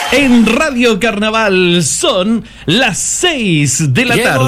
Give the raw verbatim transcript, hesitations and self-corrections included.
En Radio Carnaval son las seis de la Llegó tarde.